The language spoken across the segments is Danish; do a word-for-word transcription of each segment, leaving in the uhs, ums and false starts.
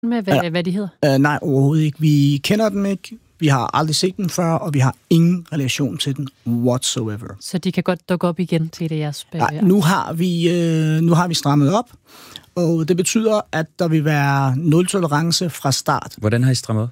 med, hvad, ja. hvad de hedder? Uh, nej, overhovedet ikke. Vi kender dem ikke. Vi har aldrig set dem før, og vi har ingen relation til dem whatsoever. Så de kan godt dukke op igen til det, jeres... Nej, nu har vi, øh, nu har vi strammet op, og det betyder, at der vil være nul tolerance fra start. Hvordan har I strammet op?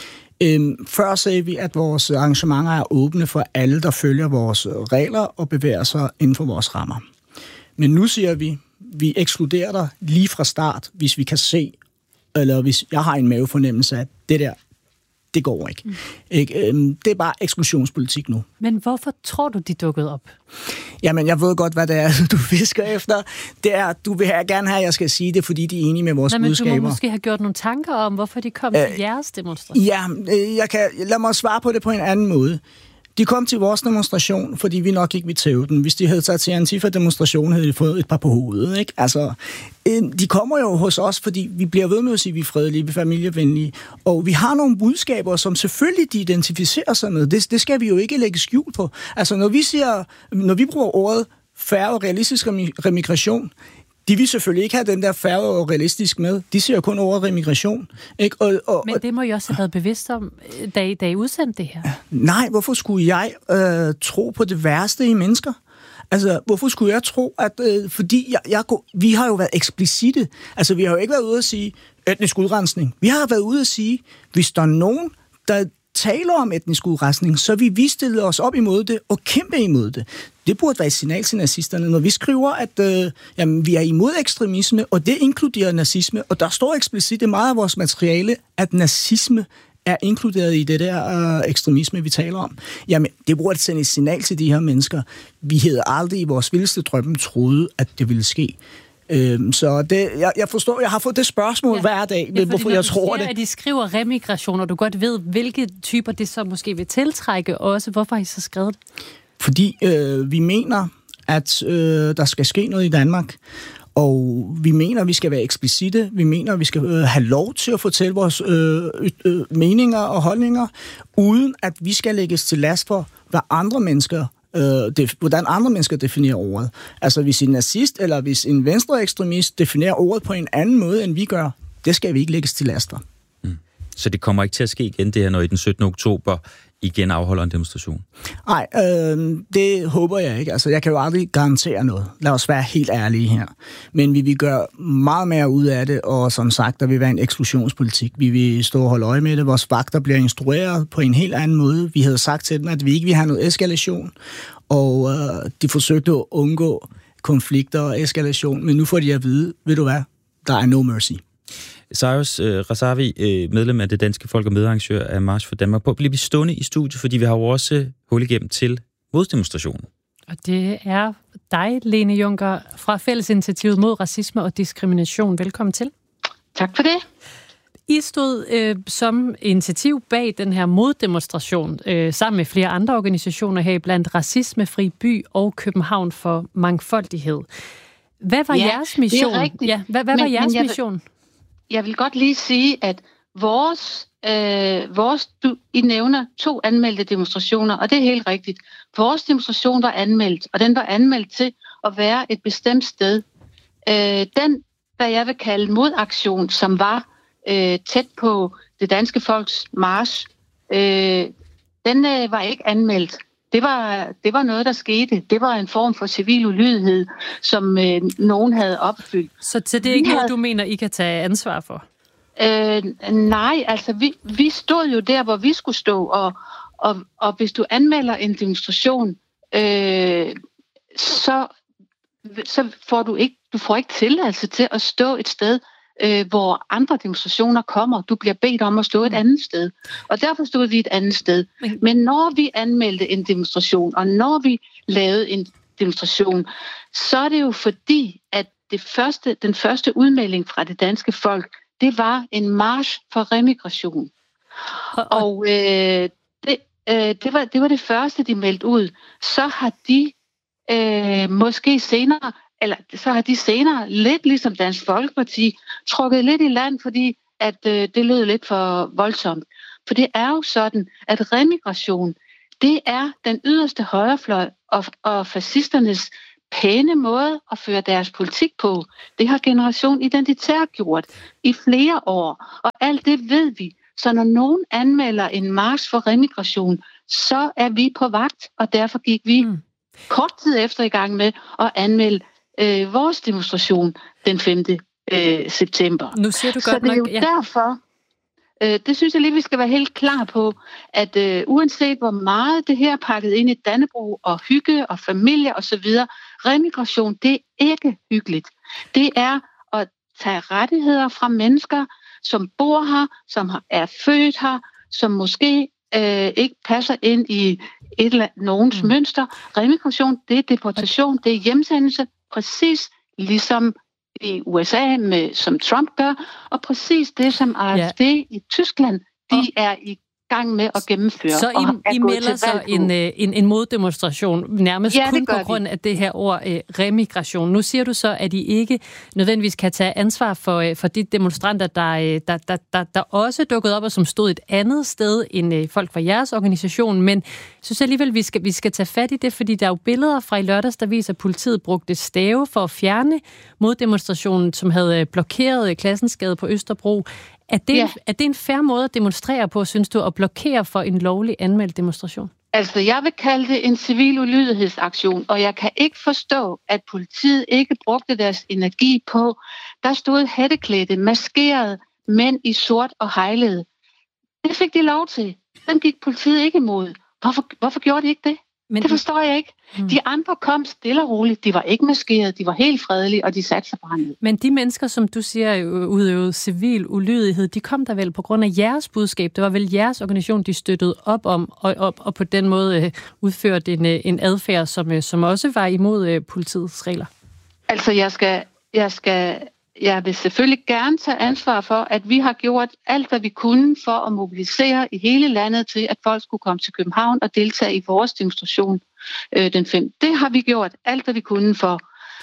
Øhm, før sagde vi, at vores arrangementer er åbne for alle, der følger vores regler og bevæger sig inden for vores rammer. Men nu siger vi, vi ekskluderer dig lige fra start, hvis vi kan se, eller hvis jeg har en mavefornemmelse af, det der, det går ikke. Mm. ikke? Øhm, det er bare eksklusionspolitik nu. Men hvorfor tror du, de dukkede op? Jamen, jeg ved godt, hvad det er, du fisker efter. Det er, du vil have, gerne have, at jeg skal sige det, fordi de er enige med vores Nej, men budskaber. Du må måske have gjort nogle tanker om, hvorfor de kom øh, til jeres demonstration. Ja, øh, jeg kan, lad mig svare på det på en anden måde. De kom til vores demonstration, fordi vi nok ikke ville tæve den. Hvis de havde taget til Antifa-demonstrationen, havde de fået et par på hovedet. Ikke? Altså, de kommer jo hos os, fordi vi bliver ved med at sige, at vi er fredelige, vi er familievenlige. Og vi har nogle budskaber, som selvfølgelig de identificerer sig med. Det, det skal vi jo ikke lægge skjul på. Altså, når vi siger, når vi bruger ordet færre og realistisk remigration, de vil selvfølgelig ikke have den der færre og realistisk med. De ser jo kun ordet remigration. Ikke? Og, og, Men det må I også have været bevidst om, da I, da I udsendte det her. Nej, hvorfor skulle jeg øh, tro på det værste i mennesker? Altså, hvorfor skulle jeg tro, at... Øh, fordi jeg, jeg, vi har jo været eksplicite. Altså, vi har jo ikke været ude at sige etnisk udrensning. Vi har været ude at sige, hvis der er nogen, der taler om etnisk udrensning, så vi vi stille os op imod det og kæmpe imod det. Det burde være et signal til nazisterne. Når vi skriver, at øh, jamen, vi er imod ekstremisme, og det inkluderer nazisme, og der står eksplicit i meget af vores materiale, at nazisme er inkluderet i det der øh, ekstremisme, vi taler om. Jamen, det burde sende et signal til de her mennesker. Vi havde aldrig i vores vildeste drømme troet, at det ville ske. Øhm, så det, jeg, jeg forstår, jeg har fået det spørgsmål ja. hver dag, ja, hvorfor jeg tror det. At de skriver remigration, og du godt ved, hvilke typer det så måske vil tiltrække også. Hvorfor har I så skrevet det? Fordi øh, vi mener, at øh, der skal ske noget i Danmark, og vi mener, at vi skal være eksplicite. Vi mener, at vi skal øh, have lov til at fortælle vores øh, øh, meninger og holdninger, uden at vi skal lægges til last for, hvad andre mennesker Øh, det, hvordan andre mennesker definerer ordet. Altså hvis en nazist eller hvis en venstreekstremist definerer ordet på en anden måde, end vi gør, det skal vi ikke lægges til laster. Mm. Så det kommer ikke til at ske igen, det her, når I den syttende oktober igen afholder en demonstration? Nej, øh, det håber jeg ikke. Altså, jeg kan jo aldrig garantere noget. Lad os være helt ærlige her. Men vi vil gøre meget mere ud af det, og som sagt, der vil være en eksklusionspolitik. Vi vil stå og holde øje med det. Vores vagter bliver instrueret på en helt anden måde. Vi havde sagt til dem, at vi ikke vil have noget eskalation, og øh, de forsøgte at undgå konflikter og eskalation, men nu får de at vide, ved du hvad, der er no mercy. Cyrus uh, Razavi, uh, medlem af det danske folk og medarrangør af March for Danmark. På, bliver vi stående i studiet, fordi vi har jo også hul igennem til moddemonstrationen. Og det er dig, Lene Juncker, fra Fællesinitiativet mod racisme og diskrimination. Velkommen til. Tak for det. I stod øh, som initiativ bag den her moddemonstration, øh, sammen med flere andre organisationer her, blandt Racismefri By og København for Mangfoldighed. Hvad var ja, jeres mission? Ja, hvad, hvad men, var jeres jeg mission? Vil, jeg vil godt lige sige, at vores, øh, vores du, I nævner to anmeldte demonstrationer, og det er helt rigtigt. Vores demonstration var anmeldt, og den var anmeldt til at være et bestemt sted. Øh, den, hvad jeg vil kalde modaktion, som var øh, tæt på det danske folks march, øh, den øh, var ikke anmeldt. Det var, det var noget, der skete. Det var en form for civil ulydighed, som øh, nogen havde opfyldt. Så til det er ikke noget, du mener, I kan tage ansvar for? Øh, nej, altså vi, vi stod jo der, hvor vi skulle stå, og, og, og hvis du anmelder en demonstration, øh, så, så får du ikke, du får ikke tilladelse til at stå et sted, øh, hvor andre demonstrationer kommer. Du bliver bedt om at stå et andet sted. Og derfor stod vi et andet sted. Men når vi anmeldte en demonstration, og når vi lavede en demonstration, så er det jo fordi, at det første, den første udmelding fra det danske folk, det var en march for remigration. Og, og øh, det, øh, det, var, det var det første, de meldte ud. Så har de øh, måske senere, eller så har de senere, lidt ligesom Dansk Folkeparti, trukket lidt i land, fordi at øh, det lød lidt for voldsomt. For det er jo sådan, at remigration, det er den yderste højrefløj og, og fascisternes pæne måde at føre deres politik på. Det har Generation Identitær gjort i flere år, og alt det ved vi. Så når nogen anmelder en march for remigration, så er vi på vagt, og derfor gik vi mm. kort tid efter i gang med at anmelde øh, vores demonstration den femte Øh, september. Nu siger du godt så det er jo nok, ja. derfor, øh, det synes jeg lige, vi skal være helt klar på, at øh, uanset hvor meget det her er pakket ind i Dannebrog og hygge og familie og så videre, remigration, det er ikke hyggeligt. Det er at tage rettigheder fra mennesker, som bor her, som er født her, som måske øh, ikke passer ind i et eller andet, nogens mm. mønster. Remigration, det er deportation, det er hjemsendelse, præcis ligesom i U S A, med, som Trump gør, og præcis det, som A F D ja. i Tyskland, de og er i gang med at gennemføre. Så I, I melder så en, en, en moddemonstration, nærmest ja, kun på grund af det her ord eh, remigration. Nu siger du så, at I ikke nødvendigvis kan tage ansvar for, for de demonstranter, der, der, der, der, der også dukkede op, og som stod et andet sted end eh, folk fra jeres organisation, men jeg synes alligevel, vi skal, vi skal tage fat i det, fordi der er jo billeder fra i lørdags, der viser, at politiet brugte stave for at fjerne moddemonstrationen, som havde blokeret Klassensgade på Østerbro. Er det, ja. en, er det en fair måde at demonstrere på, synes du, at blokere for en lovlig anmeldt demonstration? Altså, jeg vil kalde det en civil ulydighedsaktion, og jeg kan ikke forstå, at politiet ikke brugte deres energi på. Der stod hætteklædte, maskerede mænd i sort og hejlede. Det fik de lov til. Den gik politiet ikke imod. Hvorfor, hvorfor gjorde de ikke det? Men det forstår jeg ikke. De andre kom stille og roligt. De var ikke maskeret, de var helt fredelige, og de satte sig bare ned. Men de mennesker, som du siger udøvede civil ulydighed, de kom der vel på grund af jeres budskab. Det var vel jeres organisation, de støttede op om, og, og, og på den måde øh, udførte en, en adfærd, som, øh, som også var imod øh, politiets regler. Altså, jeg skal... Jeg skal Jeg vil selvfølgelig gerne tage ansvar for, at vi har gjort alt, hvad vi kunne for at mobilisere i hele landet til, at folk skulle komme til København og deltage i vores demonstration øh, den femte Det har vi gjort alt, hvad vi kunne for.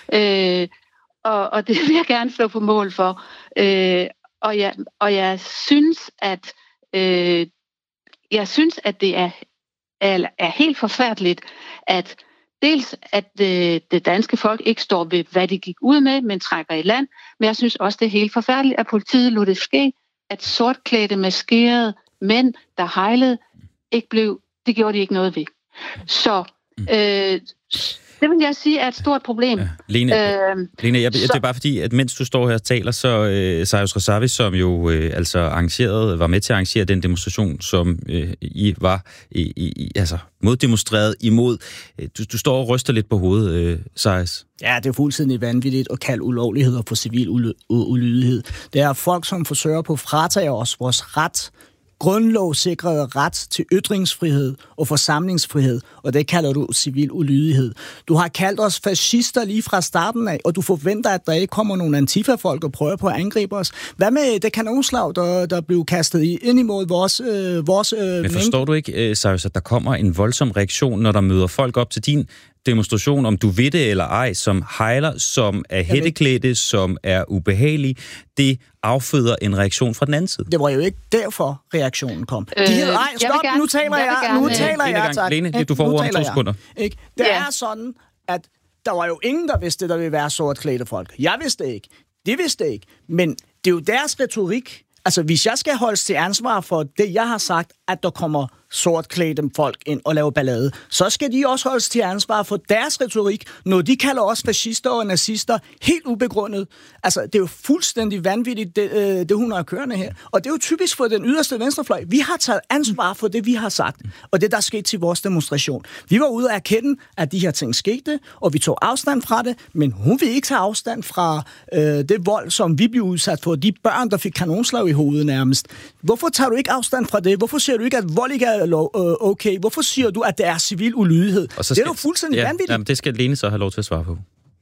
Øh, og, og det vil jeg gerne stå på mål for. Øh, og, jeg, og jeg synes, at øh, jeg synes, at det er, er, er helt forfærdeligt, at dels, at øh, det danske folk ikke står ved, hvad de gik ud med, men trækker i land. Men jeg synes også, det er helt forfærdeligt, at politiet lod det ske, at sortklædte, maskerede mænd, der hejlede, ikke blev, det gjorde de ikke noget ved. Så øh, det vil jeg sige er et stort problem. Ja. Lene, øh, Lene jeg, så, det er bare fordi, at mens du står her og taler, så øh, Cyrus Razavi, som jo øh, altså arrangerede, var med til at arrangere den demonstration, som øh, I var i, i, altså moddemonstreret imod. Du, du står og ryster lidt på hovedet, øh, Cyrus. Ja, det er fuldstændig vanvittigt at kalde ulovligheder for civil ulydighed. Det er folk, som forsøger på at fratage os vores ret, grundlovssikrede ret til ytringsfrihed og forsamlingsfrihed, og det kalder du civil ulydighed. Du har kaldt os fascister lige fra starten af, og du forventer, at der ikke kommer nogle antifa-folk og prøver på at angribe os. Hvad med det kanonslag, der, der blev kastet ind imod vores... Øh, vores øh, Men forstår du ikke, Cyrus, at der kommer en voldsom reaktion, når der møder folk op til din demonstration, om du ved det eller ej, som hejler, som er hætteklædte, som er ubehagelige, det afføder en reaktion fra den anden side. Det var jo ikke derfor, reaktionen kom. Øh, De hedder, ej, stop, gerne, nu taler jeg, jeg nu taler Lene, jeg, tak. Lene, du får ordet om to sekunder. Ikke? Det ja. er sådan, at der var jo ingen, der vidste, der ville være sortklædte folk. Jeg vidste det ikke. De vidste det ikke. Men det er jo deres retorik. Altså, hvis jeg skal holdes til ansvar for det, jeg har sagt, at der kommer sortklædte folk ind og laver ballade, så skal de også holdes til ansvar for deres retorik, når de kalder os fascister og nazister helt ubegrundet. Altså, det er jo fuldstændig vanvittigt, det, det hun har kørende her. Og det er jo typisk for den yderste venstrefløj. Vi har taget ansvar for det, vi har sagt, og det, der skete til vores demonstration. Vi var ude at erkende, at de her ting skete, og vi tog afstand fra det, men hun vil ikke tage afstand fra øh, det vold, som vi blev udsat for. De børn, der fik kanonslag i hovedet nærmest. Hvorfor tager du ikke afstand fra det? Hvorfor siger du ikke, at vold ikke er okay? Hvorfor siger du, at det er civil ulydighed? Skal, det er jo fuldstændig ja, vanvittigt. Jamen, det skal Lene så have lov til at svare på.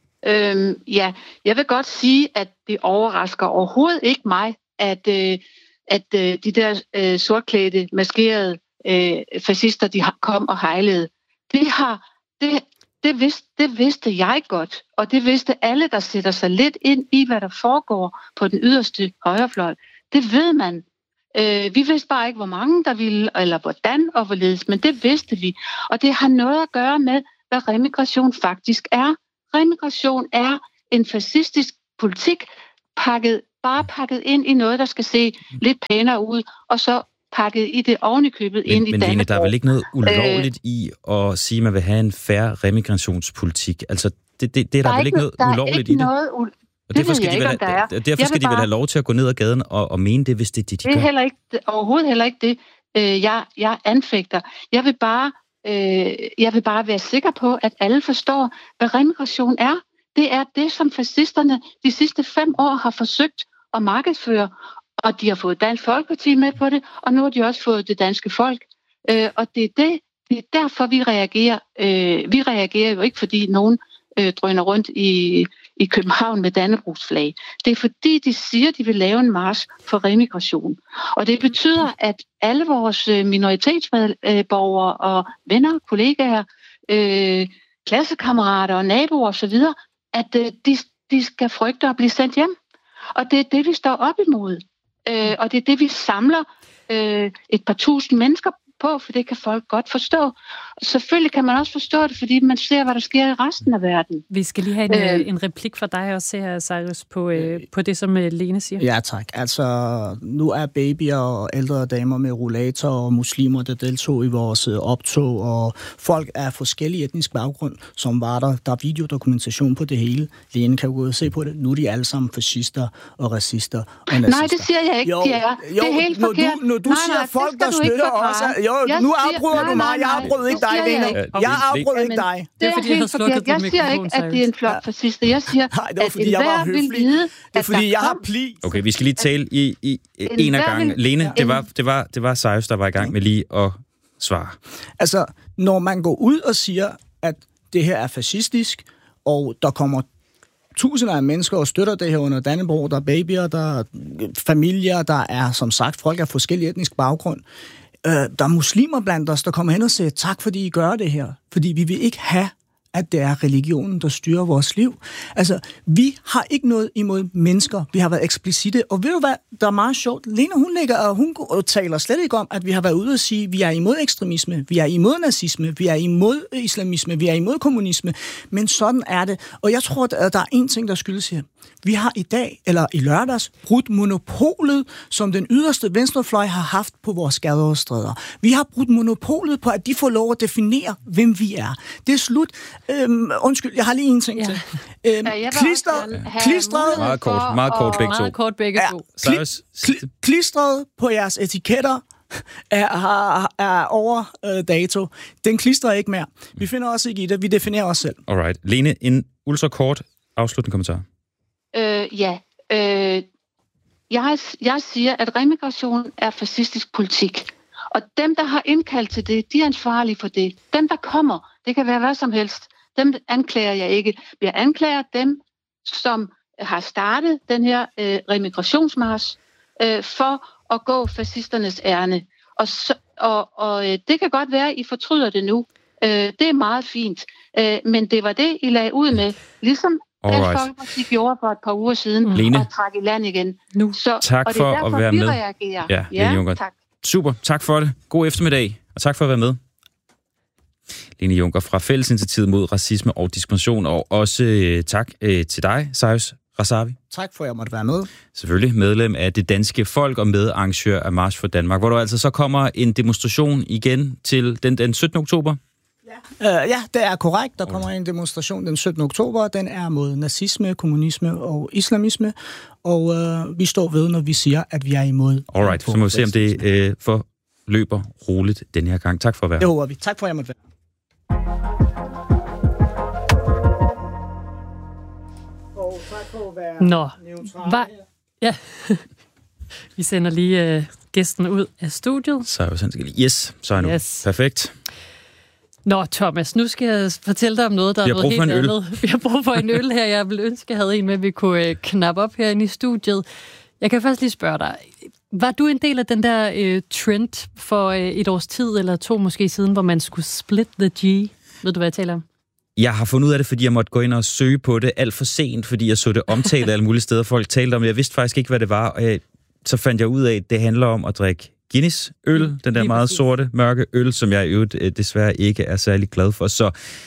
Øhm, ja, jeg vil godt sige, at det overrasker overhovedet ikke mig, at, øh, at øh, de der øh, sortklædte, maskerede øh, fascister, de kom og hejlede. Det har, det, det, vidste, det vidste jeg godt, og det vidste alle, der sætter sig lidt ind i, hvad der foregår på den yderste højrefløj. Det ved man. Øh, vi vidste bare ikke, hvor mange der ville, eller hvordan og hvorledes, men det vidste vi. Og det har noget at gøre med, hvad remigration faktisk er. remigration er en fascistisk politik, pakket, bare pakket ind i noget, der skal se lidt pænere ud, og så pakket i det ovenikøbet men, ind i men Dannebrog. Lene, der er vel ikke noget ulovligt øh, i at sige, at man vil have en fair remigrationspolitik? Altså, det, det, det er der, der vel ikke noget ulovligt ikke i det? Noget u- og derfor skal de, vel have, derfor skal de bare... vel have lov til at gå ned ad gaden og, og mene det, hvis det de, de det er gør? Heller ikke, overhovedet heller ikke det, øh, jeg, jeg anfægter. Jeg vil, bare, øh, jeg vil bare være sikker på, at alle forstår, hvad remigration er. Det er det, som fascisterne de sidste fem år har forsøgt at markedsføre, og de har fået Dansk Folkeparti med på det, og nu har de også fået det danske folk. Øh, og det er, det, det er derfor, vi reagerer. Øh, vi reagerer jo ikke, fordi nogen øh, drøner rundt i, i København med Dannebrogsflag. Det er fordi, de siger, de vil lave en march for remigration. Og det betyder, at alle vores minoritetsborgere og venner, kollegaer, øh, klassekammerater og naboer osv., at øh, de, de skal frygte at blive sendt hjem. Og det er det, vi står op imod. Øh, og det er det, vi samler øh, et par tusind mennesker på, for det kan folk godt forstå. Selvfølgelig kan man også forstå det, fordi man ser, hvad der sker i resten af verden. Vi skal lige have en, øh, en replik fra dig også her, Cyrus, på, øh, på det, som Lene siger. Ja, tak. Altså, nu er babyer og ældre damer med rollator og muslimer, der deltog i vores optog, og folk af forskellige etnisk baggrund, som var der. Der er videodokumentation på det hele. Lene kan gå og se på det. Nu er de alle sammen fascister og racister og nazister. Nej, det siger jeg ikke, jo, de er. Jo, det er helt når forkert. Du, når du nej, siger nej, folk, der støtter os... Jo, jeg nu siger, afbryder nej, du mig. Nej, nej, jeg afbryder ikke dig, Lene. Jeg afbryder ikke dig. Det er, det er fordi, helt forkert. Jeg siger ikke, at det er en flot fascist. Jeg siger, nej, det var, at fordi jeg var høflig. Vide, det er fordi, jeg har pli. Okay, vi skal lige tale i, i en af gangen. Lene, det var, det var, det var Cyrus, der var i gang med lige at svare. Altså, når man går ud og siger, at det her er fascistisk, og der kommer tusinder af mennesker og støtter det her under Dannebrog, der er babyer, der er familier, der er, som sagt, folk af forskellige etnisk baggrund. Øh, der er muslimer blandt os, der kommer hen og siger, tak fordi I gør det her. Fordi vi vil ikke have, at det er religionen, der styrer vores liv. Altså, vi har ikke noget imod mennesker. Vi har været eksplicite. Og ved du hvad, der er meget sjovt. Lene, hun ligger, og hun taler slet ikke om, at vi har været ude og sige, at vi er imod ekstremisme, vi er imod nazisme, vi er imod islamisme, vi er imod kommunisme. Men sådan er det. Og jeg tror, at der er en ting, der skyldes her. Vi har i dag, eller i lørdags, brudt monopolet, som den yderste venstrefløj har haft på vores gader og stræder. Vi har brudt monopolet på, at de får lov at definere, hvem vi er. Det er slut. Øhm, undskyld, jeg har lige en ting ja. til. Øhm, ja, klistret, klistret, meget kort, meget kort begge to. Meget kort begge to. Ja, kli, kli, klistret på jeres etiketter er, er, er over øh, dato. Den klistrer ikke mere. Vi finder også ikke i det. Vi definerer os selv. Alright. Lene, en ultra kort afsluttende kommentar. Øh, ja. Øh, jeg, jeg siger, at remigration er fascistisk politik. Og dem, der har indkaldt til det, de er ansvarlige for det. Dem, der kommer, det kan være hvad som helst, dem anklager jeg ikke. Jeg anklager dem, som har startet den her øh, remigrationsmarch øh, for at gå fascisternes ærne. Og, så, og, og øh, det kan godt være, at I fortryder det nu. Øh, det er meget fint. Øh, men det var det, I lagde ud med. Ligesom Dansk Folkeparti gjorde for et par uger siden, Lene, og trak i land igen. Nu. Så, tak og det for er derfor, at være vi med. Reagerer. Ja, Lene Juncker. Tak. Super, tak for det. God eftermiddag, og tak for at være med. Lene Juncker fra Fællesinitiativet mod racisme og diskrimination, og også øh, tak øh, til dig, Cyrus Razavi. Tak for, at jeg måtte være med. Selvfølgelig medlem af det danske folk og medarrangør af March for Danmark, hvor der altså så kommer en demonstration igen til den, den syttende oktober. Ja. Uh, ja, det er korrekt. Der kommer en demonstration den syttende oktober. Den er mod nazisme, kommunisme og islamisme. Og uh, vi står ved, når vi siger, at vi er imod. Alright, så må vi se, om det øh, forløber roligt den her gang. Tak for at være. Det håber vi. Tak for, at jeg måtte være. Og tak for at være Nå, neutral. Hva? Ja. Vi sender lige øh, gæsten ud af studiet. Så er vi sådan, yes, så er nu. Yes. Perfekt. Nå, Thomas, nu skal jeg fortælle dig om noget, der er noget helt andet. Vi har brug for en øl her. Jeg ville ønske, jeg havde en med, vi kunne øh, knappe op herinde i studiet. Jeg kan først lige spørge dig. Var du en del af den der øh, trend for øh, et års tid, eller to måske siden, hvor man skulle split the G? Ved du, hvad jeg taler om? Jeg har fundet ud af det, fordi jeg måtte gå ind og søge på det alt for sent, fordi jeg så det omtalt alle mulige steder, folk talte om. Jeg vidste faktisk ikke, hvad det var, og jeg, så fandt jeg ud af, at det handler om at drikke Guinness øl, den der meget sorte, mørke øl, som jeg i øvrigt desværre ikke er særlig glad for. Så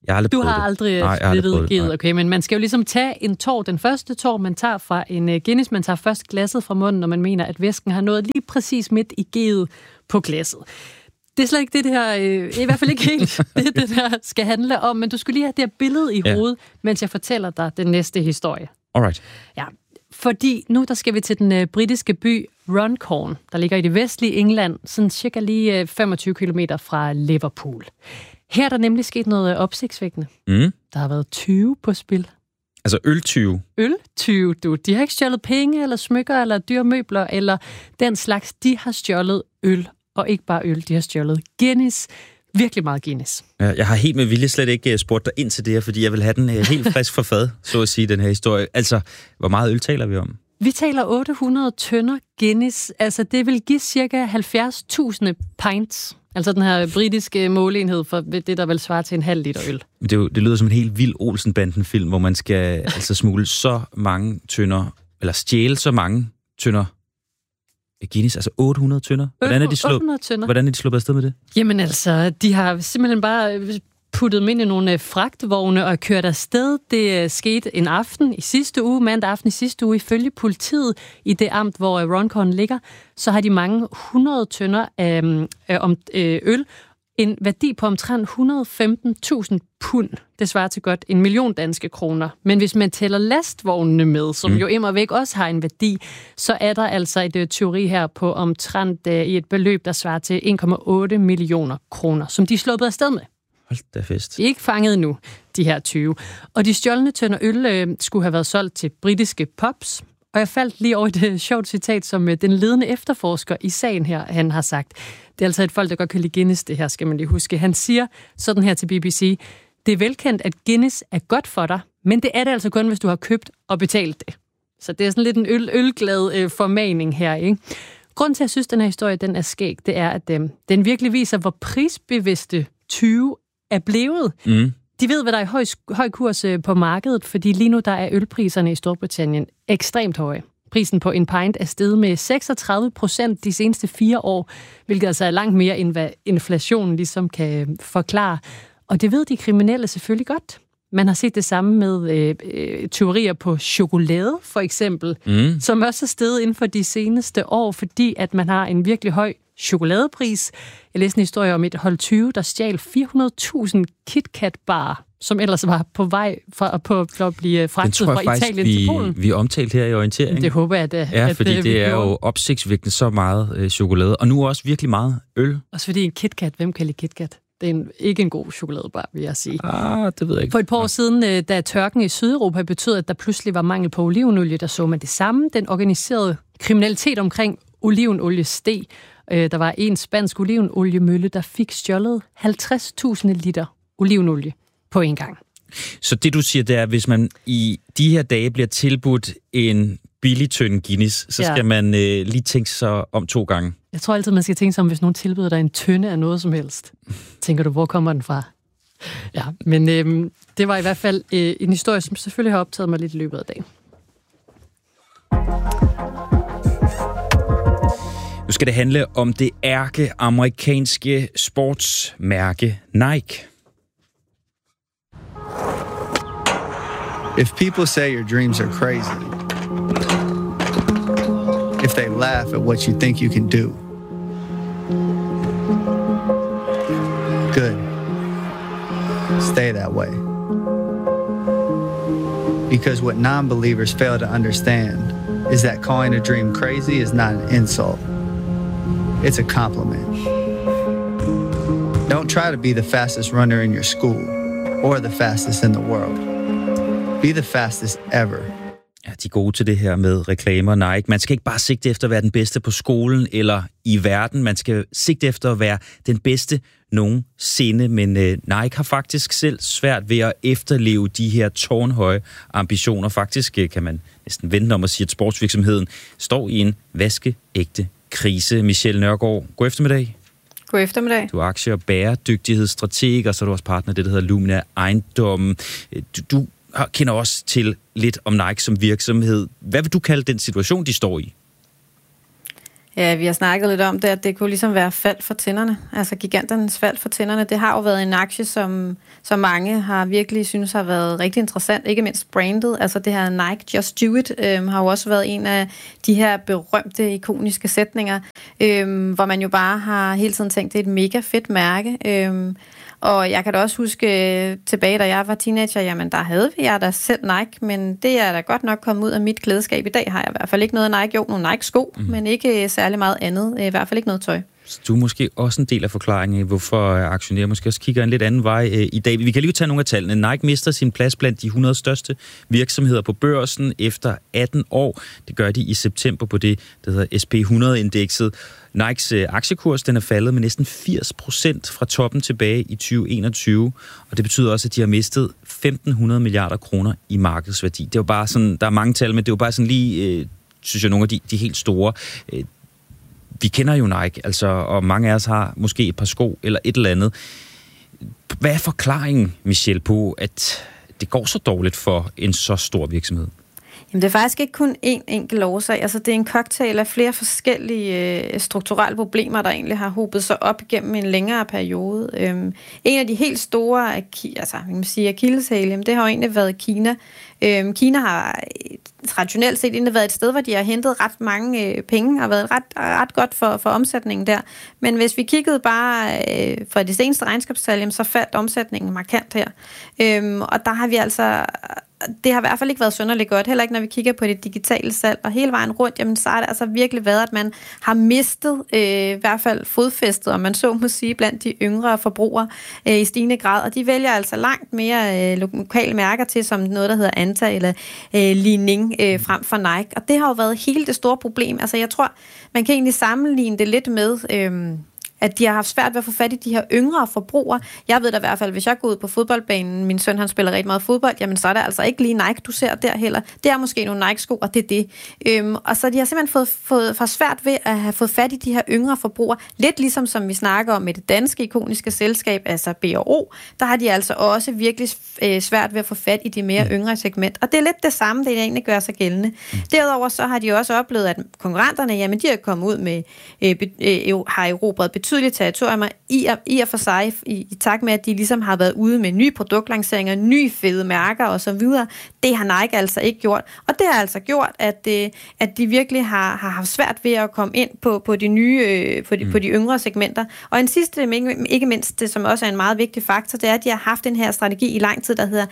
Jeg har aldrig du prøvet har det. aldrig Nej, jeg har aldrig splittet prøvet det. G'et, okay, men man skal jo ligesom tage en tår, den første tår, man tager fra en uh, Guinness, man tager først glasset fra munden, når man mener, at væsken har nået lige præcis midt i G'et på glasset. Det er slet ikke det, det her, øh, i hvert fald ikke helt det, det der skal handle om, men du skulle lige have det her billede i ja. hovedet, mens jeg fortæller dig den næste historie. Alright. Ja, fordi nu der skal vi til den øh, britiske by Runcorn, der ligger i det vestlige England, sådan cirka lige øh, femogtyve kilometer fra Liverpool. Her er der nemlig sket noget opsigtsvækkende. Mm. Der har været tyve på spil. Altså øltyve. Øltyve, du. De har ikke stjålet penge, eller smykker, eller dyre møbler, eller den slags. De har stjålet øl, og ikke bare øl, de har stjålet Guinness. Virkelig meget Guinness. Ja, jeg har helt med vilje slet ikke spurgt dig ind til det her, fordi jeg vil have den helt frisk for fad, så at sige, den her historie. Altså, hvor meget øl taler vi om? Vi taler otte hundrede tønder Guinness. Altså, det vil give cirka halvfjerds tusind pints. Altså den her britiske måleenhed for det, der vil svare til en halv liter øl. Det, er jo, det lyder som en helt vild Olsen-banden-film, hvor man skal altså smule så mange tønder, eller stjæle så mange tønder Guinness, altså otte hundrede tønder. Hvordan er de sluppet, hvordan er de sluppet afsted med det? Jamen altså, de har simpelthen bare puttet dem ind i nogle fragtvogne og kørt afsted. Det skete en aften i sidste uge, mandag aften i sidste uge, ifølge politiet i det amt, hvor Runcorn ligger, så har de mange hundrede tønder øh, om øh, øl, en værdi på omtrent et hundrede og femten tusind pund. Det svarer til godt en million danske kroner. Men hvis man tæller lastvognene med, som mm. jo immer væk også har en værdi, så er der altså et uh, teori her på omtrent uh, i et beløb, der svarer til en komma otte millioner kroner, som de er sluppet afsted med. Hold da fest. De er ikke fanget nu, de her tyve. Og de stjålne tønder øl øh, skulle have været solgt til britiske pubs. Og jeg faldt lige over et sjovt citat, som øh, den ledende efterforsker i sagen her, han har sagt. Det er altså et folk, der godt kan lide Guinness, det her skal man lige huske. Han siger sådan her til B B C, det er velkendt, at Guinness er godt for dig, men det er det altså kun, hvis du har købt og betalt det. Så det er sådan lidt en øl, ølglad øh, formaning her, ikke? Grunden til, at jeg synes, at den her historie den er skæg, det er, at øh, den virkelig viser, hvor prisbevidste tyve er blevet. Mm. De ved, hvad der er i høj, høj kurs på markedet, fordi lige nu der er ølpriserne i Storbritannien ekstremt høje. Prisen på en pint er steget med seksogtredive procent de seneste fire år, hvilket altså er langt mere, end hvad inflationen ligesom kan forklare. Og det ved de kriminelle selvfølgelig godt. Man har set det samme med øh, øh, tyverier på chokolade, for eksempel, mm. som også er steget inden for de seneste år, fordi at man har en virkelig høj chokoladepris. Jeg læste en historie om et hold tyve, der stjal fire hundrede tusind KitKat-barer, som ellers var på vej for, på, for at blive fragtet fra faktisk, Italien vi, til Polen. vi omtalt her i orienteringen. Det håber jeg, at, ja, at fordi det, det er jo opsigtsvækkende så meget øh, chokolade, og nu også virkelig meget øl. Også fordi en KitKat, hvem kan lide KitKat? Det er en, ikke en god chokoladebar, vil jeg sige. Ah, det ved jeg ikke. For et par år siden, da tørken i Sydeuropa betød, at der pludselig var mangel på olivenolie, der så man det samme. Den organiserede kriminalitet omkring olivenolie steg. Der var en spansk olivenoliemølle, der fik stjålet halvtreds tusind liter olivenolie på en gang. Så det, du siger, det er, at hvis man i de her dage bliver tilbudt en billig tønde Guinness, så skal ja. man øh, lige tænke sig om to gange. Jeg tror altid, man skal tænke sig om, hvis nogen tilbyder dig en tønde af noget som helst. Tænker du, hvor kommer den fra? Ja, men øh, det var i hvert fald øh, en historie, som selvfølgelig har optaget mig lidt i løbet af dagen. Nu skal det handle om det ærkeamerikanske sportsmærke Nike. If people say your dreams are crazy, if they laugh at what you think you can do, good. Stay that way. Because what non-believers fail to understand is that calling a dream crazy is not an insult. It's a compliment. Don't try to be the fastest runner in your school or the fastest in the world. Be the fastest ever. Ja, de er gode til det her med reklamer, Nike. Man skal ikke bare sigte efter at være den bedste på skolen eller i verden. Man skal sigte efter at være den bedste nogensinde. Men øh, Nike har faktisk selv svært ved at efterleve de her tårnhøje ambitioner. Faktisk øh, kan man næsten vente om at sige, at sportsvirksomheden står i en vaskeægte krise. Michelle Nørgaard, god eftermiddag. God eftermiddag. Du er aktie- og bæredygtighedsstrateg, og så er du også partner i det, der hedder Lumina Ejendom. Du, du kender også til lidt om Nike som virksomhed. Hvad vil du kalde den situation, de står i? Ja, vi har snakket lidt om det, at det kunne ligesom være fald for tænderne. Altså giganternes fald for tænderne. Det har jo været en aktie, som, som mange har virkelig synes har været rigtig interessant. Ikke mindst brandet. Altså det her Nike Just Do It øhm, har jo også været en af de her berømte, ikoniske sætninger, øhm, hvor man jo bare har hele tiden tænkt, det er et mega fedt mærke. Øhm, Og jeg kan da også huske tilbage, da jeg var teenager, jamen der havde vi jeg da selv Nike, men det er da godt nok kommet ud af mit klædeskab. I dag har jeg i hvert fald ikke noget Nike, jo nogle Nike-sko, mm. men ikke særlig meget andet, i hvert fald ikke noget tøj. Så du er måske også en del af forklaringen, hvorfor aktionærer måske også kigger en lidt anden vej i dag. Vi kan lige tage nogle af tallene. Nike mister sin plads blandt de hundrede største virksomheder på børsen efter atten år. Det gør de i september på det, der hedder S P hundrede-indekset. Nikes aktiekurs den er faldet med næsten firs procent fra toppen tilbage i tyve enogtyve, og det betyder også, at de har mistet femten hundrede milliarder kroner i markedsværdi. Det er jo bare sådan, der er mange tal, men det er jo bare sådan lige, øh, synes jeg, nogle af de, de helt store. Øh, vi kender jo Nike, altså, og mange af os har måske et par sko eller et eller andet. Hvad er forklaringen, Michelle, på, at det går så dårligt for en så stor virksomhed? Jamen, det er faktisk ikke kun én enkelt årsag. Altså, det er en cocktail af flere forskellige øh, strukturelle problemer, der egentlig har hobet sig op igennem en længere periode. Øhm, en af de helt store, altså, man kan sige, akilleshæl, det har jo egentlig været Kina. Øhm, Kina har traditionelt set egentlig været et sted, hvor de har hentet ret mange øh, penge, og været ret, ret godt for, for omsætningen der. Men hvis vi kiggede bare øh, fra det seneste regnskabstal, så faldt omsætningen markant her. Øhm, og der har vi altså... Det har i hvert fald ikke været synderligt godt, heller ikke når vi kigger på det digitale salg, og hele vejen rundt, jamen så har det altså virkelig været, at man har mistet øh, i hvert fald fodfæstet, om man så må sige, blandt de yngre forbrugere øh, i stigende grad, og de vælger altså langt mere øh, lokale mærker til, som noget, der hedder Anta eller øh, Li Ning øh, frem for Nike, og det har jo været hele det store problem. Altså jeg tror, man kan egentlig sammenligne det lidt med... Øh, at de har haft svært ved at få fat i de her yngre forbrugere. Jeg ved da i hvert fald, hvis jeg går ud på fodboldbanen, min søn han spiller rigtig meget fodbold, jamen så er det altså ikke lige Nike, du ser der heller. Det er måske nogle Nike-sko, og det er det. Øhm, og så de har simpelthen fået, fået for svært ved at have fået fat i de her yngre forbrugere. Lidt ligesom som vi snakker om med det danske ikoniske selskab, altså B og O, der har de altså også virkelig øh, svært ved at få fat i de mere yngre segment. Og det er lidt det samme, det egentlig gør sig gældende. Derudover så har de også oplevet, at konkurrenterne, jamen de har kommet ud med, øh, øh, har erobret betydelige territorier i og, i og for sig, i, i takt med, at de ligesom har været ude med nye produktlanceringer, nye fede mærker og så videre. Det har Nike altså ikke gjort. Og det har altså gjort, at, øh, at de virkelig har, har haft svært ved at komme ind på, på de nye, øh, på, de, mm. på de yngre segmenter. Og en sidste, ikke mindst, det, som også er en meget vigtig faktor, det er, at de har haft den her strategi i lang tid, der hedder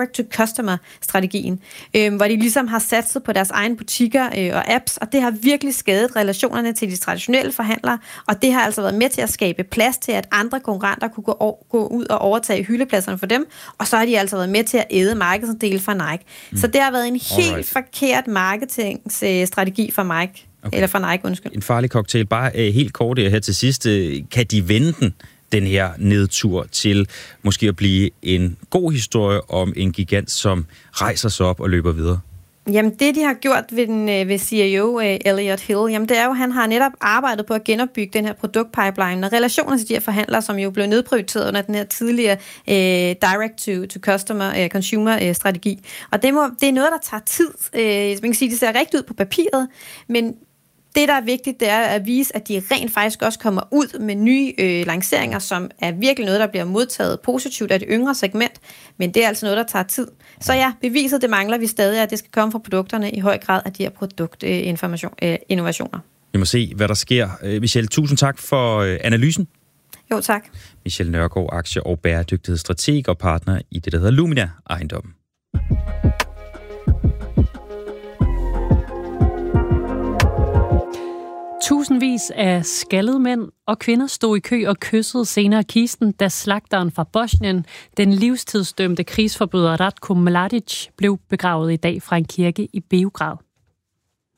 Direct-to-Customer-strategien, øh, hvor de ligesom har satset på deres egne butikker øh, og apps, og det har virkelig skadet relationerne til de traditionelle forhandlere, og det har altså været med til at skabe plads til, at andre konkurrenter kunne gå, gå ud og overtage hyldepladserne for dem, og så har de altså været med til at æde markedsandele fra Nike. Mm. Så det har været en helt Alright. forkert marketingsstrategi for Nike, okay. eller for Nike, undskyld. En farlig cocktail. Bare uh, helt kort her til sidst. Kan de vende den, den her nedtur, til måske at blive en god historie om en gigant, som rejser sig op og løber videre? Jamen det, de har gjort ved, den, ved C E O, Elliot Hill, jamen det er jo, han har netop arbejdet på at genopbygge den her produktpipeline, og relationer til de her forhandlere, som jo blev nedprioriteret under den her tidligere uh, direct-to-customer-consumer-strategi. Uh, og det, må, det er noget, der tager tid. Uh, man kan sige, det ser rigtigt ud på papiret, men det, der er vigtigt, det er at vise, at de rent faktisk også kommer ud med nye øh, lanceringer, som er virkelig noget, der bliver modtaget positivt af det yngre segment, men det er altså noget, der tager tid. Så ja, beviset, det mangler vi stadig, at det skal komme fra produkterne i høj grad af de her produktinnovationer. Øh, vi må se, hvad der sker. Michelle, tusind tak for øh, analysen. Jo, tak. Michelle Nørgaard, aktie- og bæredygtighedsstrateg og partner i det, der hedder Lumina Ejendom. Tusindvis af skaldede mænd og kvinder stod i kø og kyssede senere kisten, da slagteren fra Bosnien, den livstidsdømte krigsforbryder Ratko Mladic, blev begravet i dag fra en kirke i Beograd.